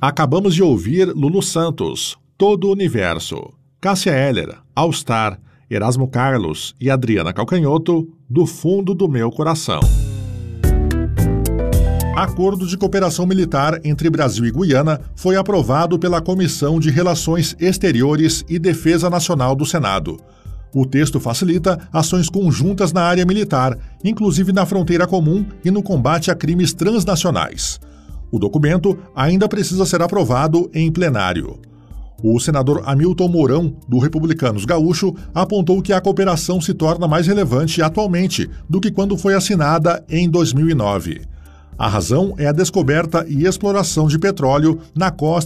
Acabamos de ouvir Lulu Santos, Todo o Universo, Cássia Eller, All Star, Erasmo Carlos e Adriana Calcanhoto, Do Fundo do Meu Coração. Acordo de cooperação militar entre Brasil e Guiana foi aprovado pela Comissão de Relações Exteriores e Defesa Nacional do Senado. O texto facilita ações conjuntas na área militar, inclusive na fronteira comum e no combate a crimes transnacionais. O documento ainda precisa ser aprovado em plenário. O senador Hamilton Mourão, do Republicanos Gaúcho, apontou que a cooperação se torna mais relevante atualmente do que quando foi assinada em 2009. A razão é a descoberta e exploração de petróleo na costa